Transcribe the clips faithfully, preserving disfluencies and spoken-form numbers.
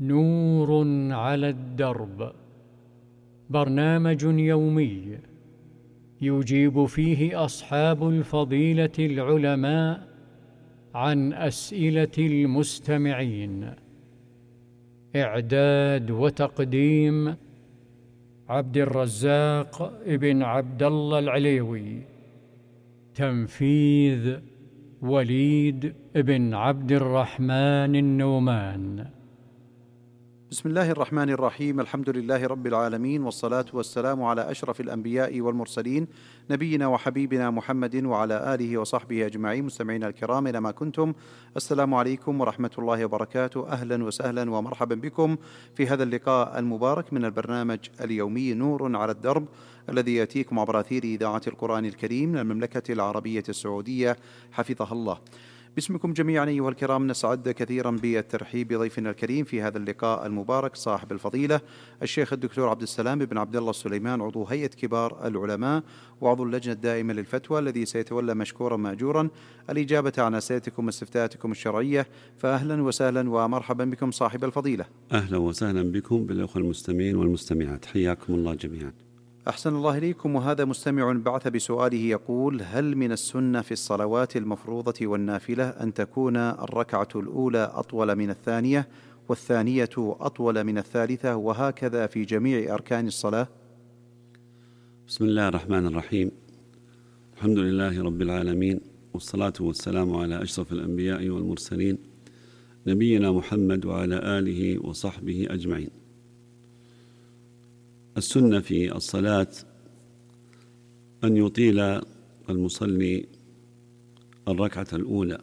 نور على الدرب، برنامج يومي يجيب فيه أصحاب الفضيلة العلماء عن أسئلة المستمعين. إعداد وتقديم عبد الرزاق ابن عبد الله العليوي. تنفيذ وليد ابن عبد الرحمن النومان. بسم الله الرحمن الرحيم. الحمد لله رب العالمين، والصلاة والسلام على أشرف الأنبياء والمرسلين، نبينا وحبيبنا محمد وعلى آله وصحبه أجمعين. مستمعينا الكرام إنما كنتم، السلام عليكم ورحمة الله وبركاته. أهلا وسهلا ومرحبا بكم في هذا اللقاء المبارك من البرنامج اليومي نور على الدرب، الذي يأتيكم عبر أثير إذاعة القرآن الكريم من المملكة العربية السعودية حفظها الله. باسمكم جميعا أيها الكرام، نسعد كثيرا بالترحيب بضيفنا الكريم في هذا اللقاء المبارك، صاحب الفضيلة الشيخ الدكتور عبد السلام بن عبد الله السليمان، عضو هيئة كبار العلماء وعضو اللجنة الدائمة للفتوى، الذي سيتولى مشكورا مأجورا الإجابة عن أسئلتكم واستفتاءاتكم الشرعية. فأهلا وسهلا ومرحبا بكم صاحب الفضيلة. أهلا وسهلا بكم بالأخوة المستمعين والمستمعات، حياكم الله جميعا. أحسن الله إليكم. وهذا مستمع بعث بسؤاله يقول: هل من السنة في الصلوات المفروضة والنافلة أن تكون الركعة الأولى أطول من الثانية والثانية أطول من الثالثة، وهكذا في جميع أركان الصلاة؟ بسم الله الرحمن الرحيم. الحمد لله رب العالمين، والصلاة والسلام على أشرف الأنبياء والمرسلين، نبينا محمد وعلى آله وصحبه أجمعين. السنة في الصلاة أن يطيل المصلي الركعة الأولى،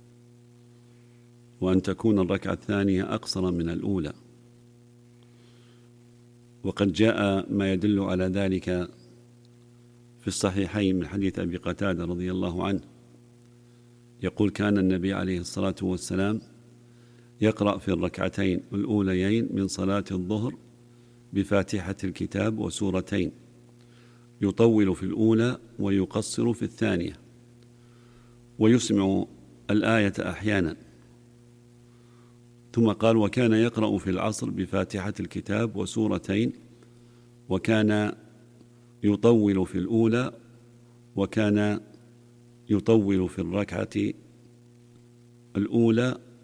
وأن تكون الركعة الثانية أقصر من الأولى، وقد جاء ما يدل على ذلك في الصحيحين من حديث أبي قتادة رضي الله عنه، يقول: كان النبي عليه الصلاة والسلام يقرأ في الركعتين الأوليين من صلاة الظهر بفاتحة الكتاب وسورتين، يطول في الأولى ويقصر في الثانية، ويسمع الآية أحيانا. ثم قال: وكان يقرأ في العصر بفاتحة الكتاب وسورتين، وكان يطول في الأولى وكان يطول في الركعة الأولى